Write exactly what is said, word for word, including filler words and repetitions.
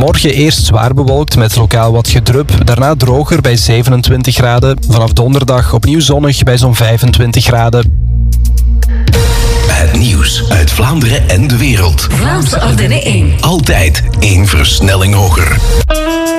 Morgen eerst zwaar bewolkt met lokaal wat gedrup. Daarna droger bij zevenentwintig graden. Vanaf donderdag opnieuw zonnig bij zo'n vijfentwintig graden. Het nieuws uit Vlaanderen en de wereld. Vlaamse Ardennen één. Altijd één versnelling hoger.